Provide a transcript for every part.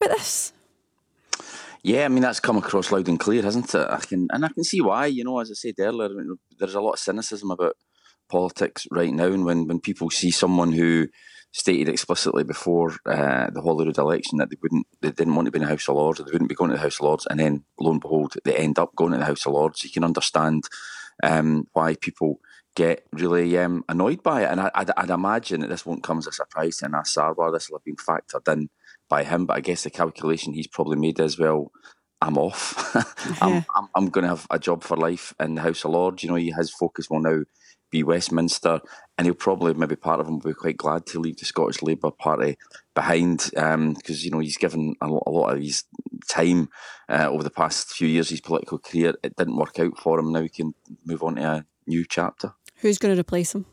about this? Yeah, I mean, that's come across loud and clear, hasn't it? I can see why. As I said earlier, there's a lot of cynicism about politics right now, and when people see someone who stated explicitly before the Holyrood election that they didn't want to be in the House of Lords, or they wouldn't be going to the House of Lords, and then lo and behold they end up going to the House of Lords, you can understand why people get really annoyed by it. And I'd imagine that this won't come as a surprise to Anas Sarwar. This will have been factored in by him, but I guess the calculation he's probably made is, well, I'm off. I'm going to have a job for life in the House of Lords. His focus will now be Westminster, and he'll probably, maybe part of him will be quite glad to leave the Scottish Labour Party behind, because he's given a lot of his time over the past few years, his political career. It didn't work out for him. Now he can move on to a new chapter. Who's going to replace him?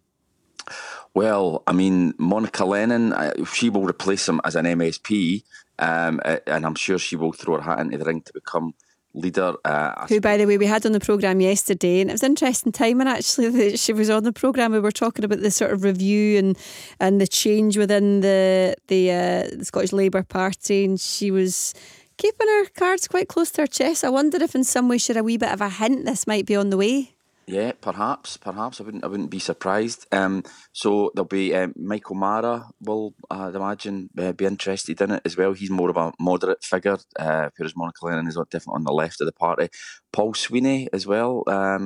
Well, I mean, Monica Lennon, she will replace him as an MSP, and I'm sure she will throw her hat into the ring to become leader. Who, by the way, we had on the programme yesterday, and it was interesting timing actually that she was on the programme. We were talking about the sort of review and the change within the Scottish Labour Party, and she was keeping her cards quite close to her chest. I wonder if in some way she had a wee bit of a hint this might be on the way. Yeah, perhaps. I wouldn't be surprised. So there'll be Michael Mara will, I'd imagine, be interested in it as well. He's more of a moderate figure, whereas Monica Lennon is definitely on the left of the party. Paul Sweeney as well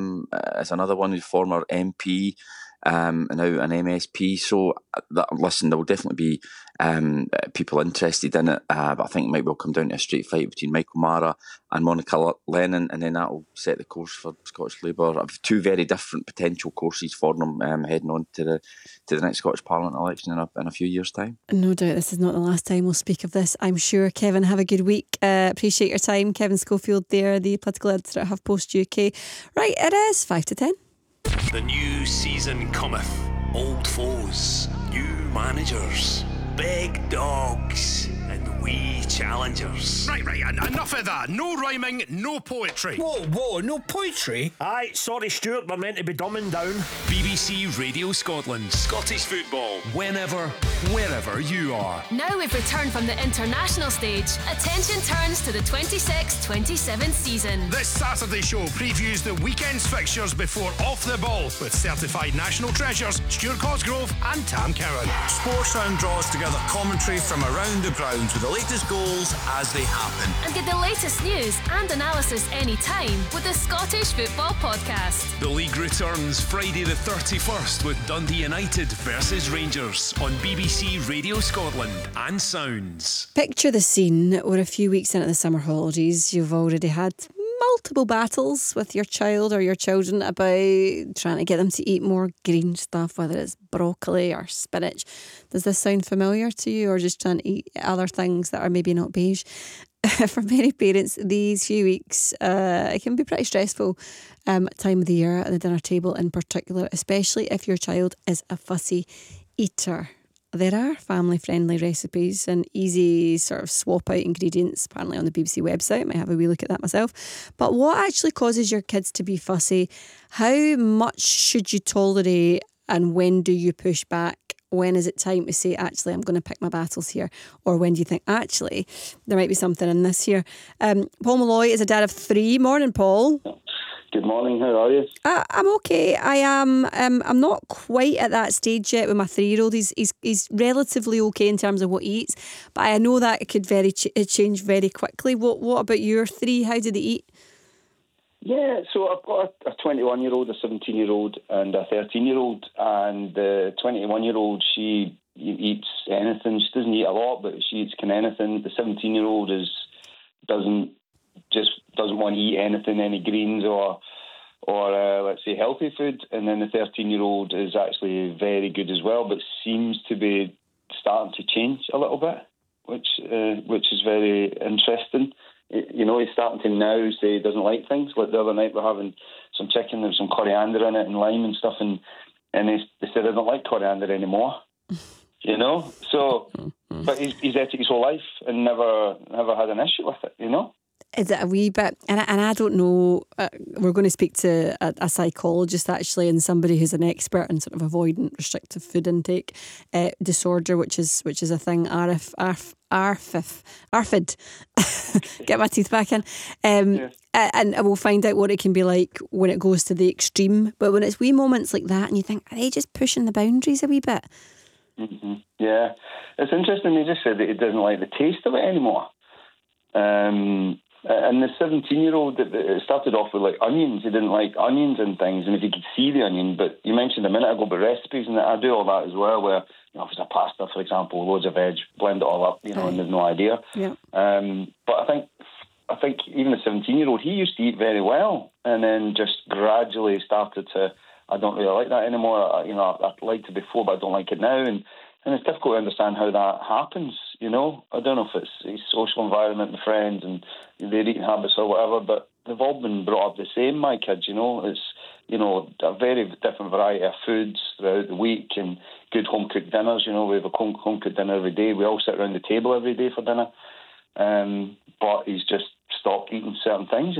is another one who's former MP, and now an MSP. So there will definitely be people interested in it, but I think it might well come down to a straight fight between Michael Mara and Monica Lennon, and then that will set the course for Scottish Labour. Two very different potential courses for them heading on to the next Scottish Parliament election in a few years' time. No doubt this is not the last time we'll speak of this, I'm sure. Kevin, have a good week. Appreciate your time. Kevin Schofield there, the political editor at HuffPost UK. Right, it is 5 to 10. The new season cometh. Old foes, new managers, big dogs, and wee challengers. Right, enough of that. No rhyming, no poetry. Whoa, no poetry? Aye, sorry Stuart, we're meant to be dumbing down. BBC Radio Scotland. Scottish football. Whenever, wherever you are. Now we've returned from the international stage. Attention turns to the 26-27 season. This Saturday show previews the weekend's fixtures before Off the Ball with certified national treasures Stuart Cosgrove and Tam Cowan. Sportsound draws together commentary from around the grounds with the latest goals as they happen. And get the latest news and analysis anytime with the Scottish Football Podcast. The league returns Friday the 31st with Dundee United versus Rangers on BBC Radio Scotland and Sounds. Picture the scene. We're a few weeks into the summer holidays. You've already had multiple battles with your child or your children about trying to get them to eat more green stuff, whether it's broccoli or spinach. Does this sound familiar to you, or just trying to eat other things that are maybe not beige? For many parents, these few weeks it can be pretty stressful time of the year at the dinner table in particular, especially if your child is a fussy eater. There are family-friendly recipes and easy sort of swap-out ingredients, apparently on the BBC website. I might have a wee look at that myself. But what actually causes your kids to be fussy? How much should you tolerate, and when do you push back? When is it time to say, actually, I'm going to pick my battles here? Or when do you think, actually, there might be something in this here? Paul Malloy is a dad of 3. Morning, Paul. Good morning, how are you? I'm okay. I am. I'm not quite at that stage yet with my 3-year-old. He's relatively okay in terms of what he eats, but I know that it could change very quickly. What about your 3? How do they eat? Yeah, so I've got a 21-year-old, a 17-year-old and a 13-year-old, and the 21-year-old, she eats anything. She doesn't eat a lot, but she eats kind of anything. The 17-year-old doesn't want to eat anything, any greens or let's say healthy food. And then the 13-year-old is actually very good as well, but seems to be starting to change a little bit, which is very interesting. He's starting to now say he doesn't like things. Like the other night we're having some chicken, there's some coriander in it and lime and stuff, and they said I don't like coriander anymore. So, but he's ate it his whole life and never had an issue with it, Is it a wee bit? And I don't know. We're going to speak to a psychologist actually, and somebody who's an expert in sort of avoidant restrictive food intake disorder, which is a thing. ARFID. Get my teeth back in. And we'll find out what it can be like when it goes to the extreme. But when it's wee moments like that, and you think, are they just pushing the boundaries a wee bit? Mm-hmm. Yeah, it's interesting. He just said that he doesn't like the taste of it anymore. And the 17-year-old, it started off with like onions. He didn't like onions and things, and if you could see the onion. But you mentioned a minute ago about recipes, and I do all that as well. Where if it's a pasta, for example, loads of veg, blend it all up, and there's no idea. Yeah. But I think even the 17-year-old, he used to eat very well, and then just gradually started to. I don't really like that anymore. I liked it before, but I don't like it now, and it's difficult to understand how that happens. I don't know if it's his social environment, the friends, and their eating habits or whatever, but they've all been brought up the same, my kids, It's, a very different variety of foods throughout the week and good home-cooked dinners. We have a home-cooked dinner every day. We all sit around the table every day for dinner. But he's just stopped eating certain things,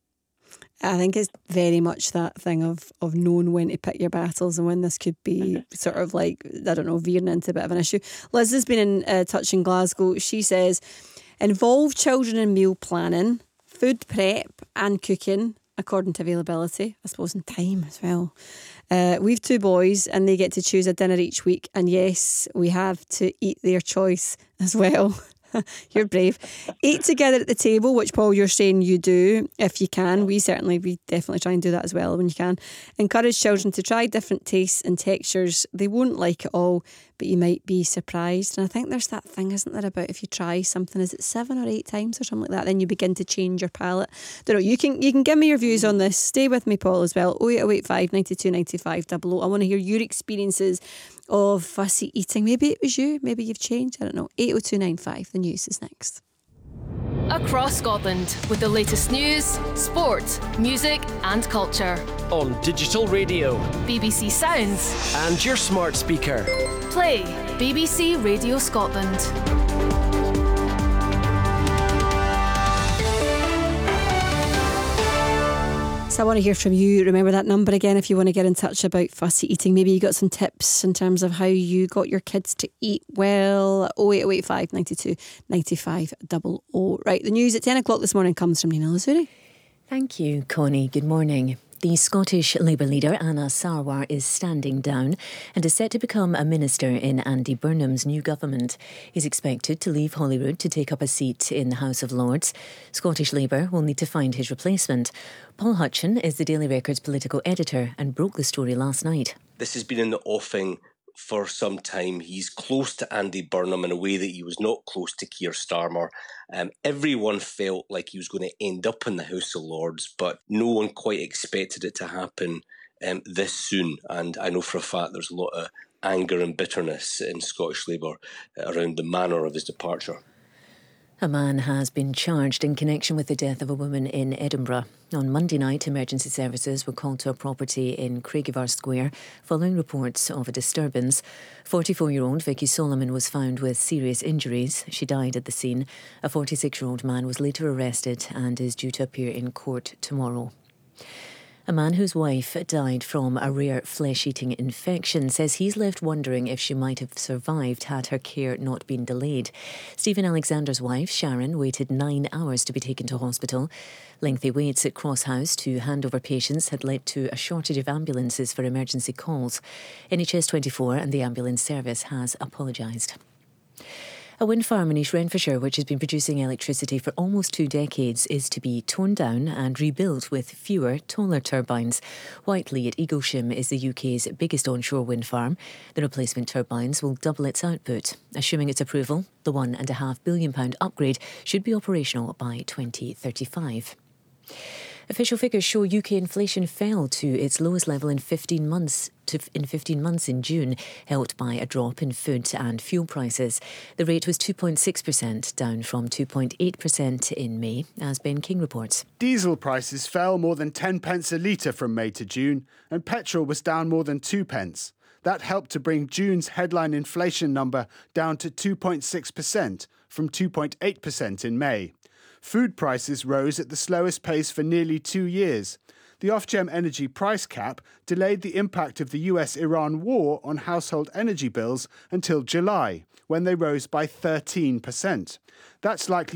I think it's very much that thing of knowing when to pick your battles and when this could be sort of like, I don't know, veering into a bit of an issue. Liz has been in touch in Glasgow. She says, involve children in meal planning, food prep and cooking, according to availability, I suppose, and time as well. We've 2 boys and they get to choose a dinner each week. And yes, we have to eat their choice as well. You're brave. Eat together at the table, which, Paul, you're saying you do if you can. We definitely try and do that as well when you can. Encourage children to try different tastes and textures. They won't like it all, but you might be surprised. And I think there's that thing, isn't there, about if you try something, is it 7 or 8 times or something like that, then you begin to change your palate. Don't know. You can give me your views on this. Stay with me, Paul, as well. 08085 92 95 00. I want to hear your experiences of fussy eating. Maybe it was you. Maybe you've changed. I don't know. 80295. The news is next. Across Scotland with the latest news, sport, music and culture. On digital radio, BBC Sounds and your smart speaker. Play BBC Radio Scotland. So I want to hear from you. Remember that number again if you want to get in touch about fussy eating. Maybe you got some tips in terms of how you got your kids to eat well. 08085 92 95 00. Right, the news at 10 o'clock this morning comes from Nina Lazuri. Thank you, Connie. Good morning. The Scottish Labour leader Anna Sarwar is standing down and is set to become a minister in Andy Burnham's new government. He's expected to leave Holyrood to take up a seat in the House of Lords. Scottish Labour will need to find his replacement. Paul Hutchin is the Daily Record's political editor and broke the story last night. This has been in the offing for some time. He's close to Andy Burnham in a way that he was not close to Keir Starmer. Everyone felt like he was going to end up in the House of Lords, but no one quite expected it to happen this soon. And I know for a fact there's a lot of anger and bitterness in Scottish Labour around the manner of his departure. A man has been charged in connection with the death of a woman in Edinburgh. On Monday night, emergency services were called to a property in Craigievar Square following reports of a disturbance. 44-year-old Vicky Solomon was found with serious injuries. She died at the scene. A 46-year-old man was later arrested and is due to appear in court tomorrow. A man whose wife died from a rare flesh-eating infection says he's left wondering if she might have survived had her care not been delayed. Stephen Alexander's wife, Sharon, waited 9 hours to be taken to hospital. Lengthy waits at Cross House to hand over patients had led to a shortage of ambulances for emergency calls. NHS 24 and the ambulance service has apologised. A wind farm in East Renfrewshire, which has been producing electricity for almost 2 decades, is to be torn down and rebuilt with fewer, taller turbines. Whiteley at Eaglesham is the UK's biggest onshore wind farm. The replacement turbines will double its output. Assuming its approval, the £1.5 billion upgrade should be operational by 2035. Official figures show UK inflation fell to its lowest level in 15 months in June, helped by a drop in food and fuel prices. The rate was 2.6%, down from 2.8% in May, as Ben King reports. Diesel prices fell more than 10 pence a litre from May to June, and petrol was down more than 2 pence. That helped to bring June's headline inflation number down to 2.6% from 2.8% in May. Food prices rose at the slowest pace for nearly 2 years. The Ofgem energy price cap delayed the impact of the US-Iran war on household energy bills until July, when they rose by 13%. That's likely